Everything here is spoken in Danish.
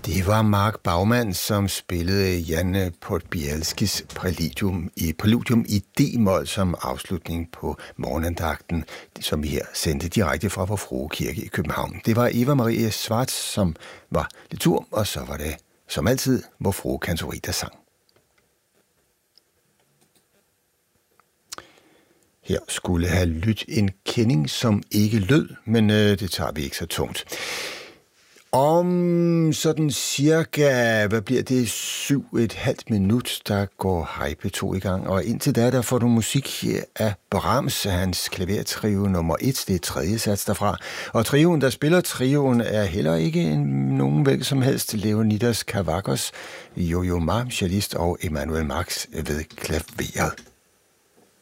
Det var Mark Baumann, som spillede Jan Podbielskis Præludium i D-mol som afslutning på morgenandagten, som vi her sendte direkte fra Vor Frue Kirke i København. Det var Eva Marie Schwartz, som var liturg, og så var det som altid Vor Frue Kantori, der sang. Her skulle have lyttet en kending, som ikke lød, men det tager vi ikke så tungt. Om sådan cirka, hvad bliver det, 7,5 minut, der går Hej P2 i gang. Og indtil da, der får du musik af Brahms, hans klavertrio nummer 1, det er tredje sats derfra. Og trioen, der spiller trioen, er heller ikke nogen hvilken som helst. Leonidas Kavakos, Yo-Yo Ma, cellist og Emanuel Max ved klaveret.